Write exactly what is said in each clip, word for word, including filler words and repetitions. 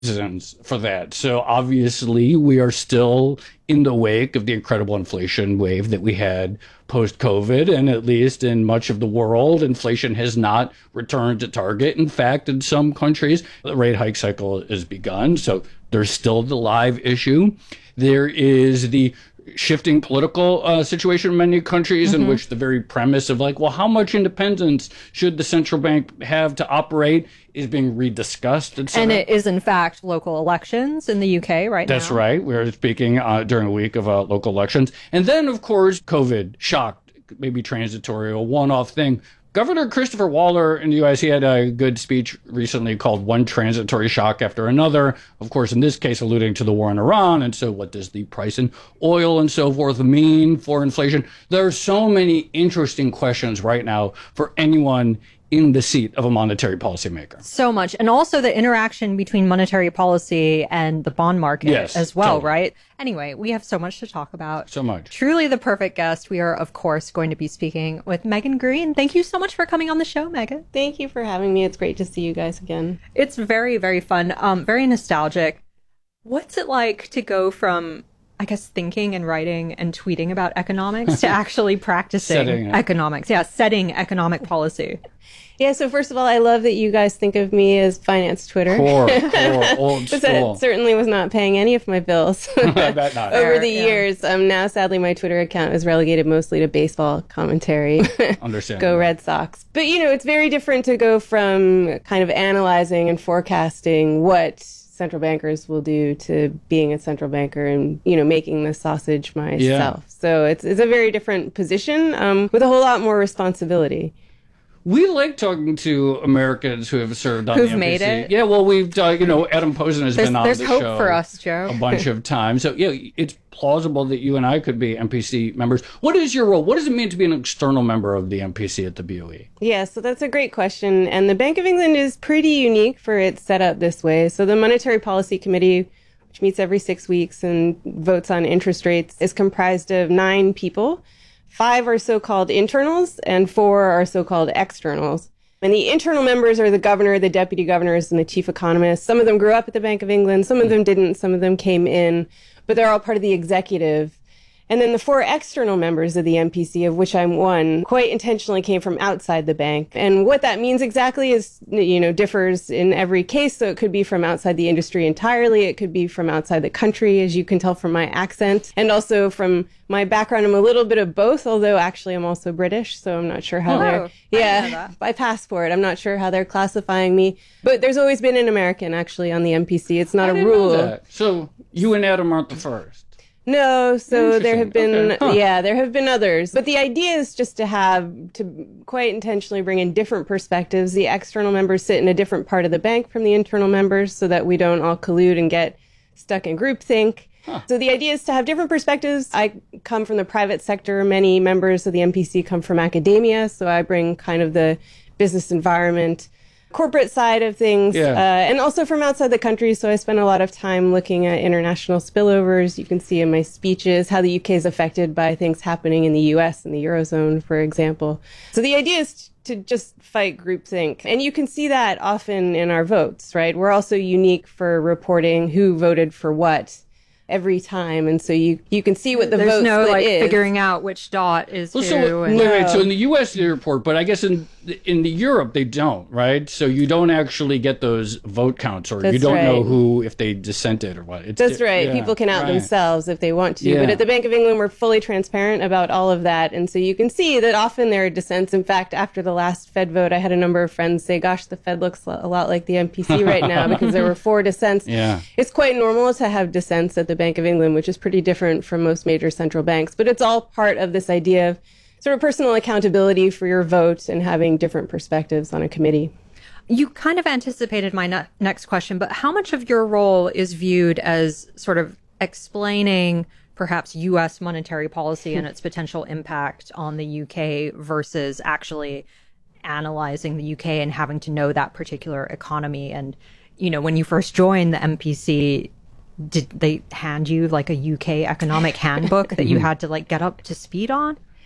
reasons for that. So obviously, we are still in the wake of the incredible inflation wave that we had post-COVID, and at least in much of the world, inflation has not returned to target. In fact, in some countries, the rate hike cycle has begun. So there's still the live issue. There is the shifting political uh, situation in many countries mm-hmm. in which the very premise of like, well, how much independence should the central bank have to operate is being rediscussed. Et and it is, in fact, local elections in the U K right That's now. That's right. We're speaking uh, during a week of uh, local elections. And then, of course, COVID shocked, maybe transitory, a one-off thing. Governor Christopher Waller in the U S, he had a good speech recently called One Transitory Shock After Another. Of course, in this case, alluding to the war in Iran. And so what does the price in oil and so forth mean for inflation? There are so many interesting questions right now for anyone in the seat of a monetary policymaker. So much. And also the interaction between monetary policy and the bond market yes, as well, totally. Right? Anyway, we have so much to talk about. So much. Truly the perfect guest. We are, of course, going to be speaking with Megan Greene. Thank you so much for coming on the show, Megan. Thank you for having me. It's great to see you guys again. It's very, very fun. Um, very nostalgic. What's it like to go from, I guess, thinking and writing and tweeting about economics to actually practicing setting economics? Yeah, setting economic policy. Yeah, so first of all, I love that you guys think of me as finance Twitter. Core, core, old school. That certainly was not paying any of my bills I bet not. over Fair, the yeah. years. Um, now, sadly, my Twitter account is relegated mostly to baseball commentary. Understandable. Go Red Sox. But, you know, it's very different to go from kind of analyzing and forecasting what central bankers will do to being a central banker and, you know, making the sausage myself. Yeah. So it's it's a very different position um, with a whole lot more responsibility. We like talking to Americans who have served on Who've the M P C. made it. Yeah, well, we've, uh, you know, Adam Posen has There's, been on there's the hope show for us, Joe. a bunch of times. So, yeah, it's plausible that you and I could be M P C members. What is your role? What does it mean to be an external member of the M P C at the B O E? Yeah, so that's a great question. And the Bank of England is pretty unique for its setup this way. So the Monetary Policy Committee, which meets every six weeks and votes on interest rates, is comprised of nine people. Five are so-called internals and four are so-called externals. And the internal members are the governor, the deputy governors, and the chief economist. Some of them grew up at the Bank of England. Some of them didn't. Some of them came in. But they're all part of the executive. And then the four external members of the M P C, of which I'm one, quite intentionally came from outside the bank. And what that means exactly is, you know, differs in every case. So it could be from outside the industry entirely. It could be from outside the country, as you can tell from my accent. And also from my background, I'm a little bit of both, although actually I'm also British. So I'm not sure how Oh, they're, I didn't know yeah, that. by passport, I'm not sure how they're classifying me. But there's always been an American actually on the M P C. It's not I a didn't know rule. that. So you and Adam aren't the first. No, so there have been, Interesting. Okay. Huh. yeah, there have been others. But the idea is just to have, to quite intentionally bring in different perspectives. The external members sit in a different part of the bank from the internal members so that we don't all collude and get stuck in groupthink. Huh. So the idea is to have different perspectives. I come from the private sector. Many members of the M P C come from academia. So I bring kind of the business environment, corporate side of things, Yeah. uh, and also from outside the country. So I spend a lot of time looking at international spillovers. You can see in my speeches how the U K is affected by things happening in the U S and the Eurozone, for example. So the idea is to just fight groupthink. And you can see that often in our votes, right? We're also unique for reporting who voted for what every time. And so you, you can see what the There's vote no split like is. figuring out which dot is Well, who. so, and- wait, wait, No. so in the U S they report, but I guess in in the Europe they don't, right? So you don't actually get those vote counts, or you That's don't know right. who, if they dissented or what. It's That's di- right. yeah, People can out right. themselves if they want to. Yeah. But at the Bank of England, we're fully transparent about all of that. And so you can see that often there are dissents. In fact, after the last Fed vote, I had a number of friends say, gosh, the Fed looks a lot like the M P C right now because there were four dissents. Yeah. It's quite normal to have dissents at the Bank of England, which is pretty different from most major central banks. But it's all part of this idea of sort of personal accountability for your vote and having different perspectives on a committee. You kind of anticipated my ne- next question, but how much of your role is viewed as sort of explaining perhaps U S monetary policy and its potential impact on the U K versus actually analyzing the U K and having to know that particular economy? And, you know, when you first joined the M P C, did they hand you like a U K economic handbook that you had to like get up to speed on?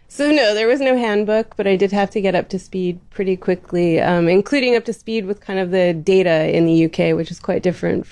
So no, there was no handbook, but I did have to get up to speed pretty quickly, um, including up to speed with kind of the data in the U K, which is quite different